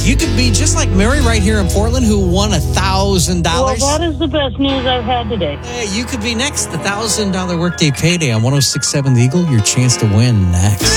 You could be just like Mary right here in Portland who won $1,000. Well, that is the best news I've had today. You could be next. The $1,000 workday payday on 106.7 The Eagle. Your chance to win next.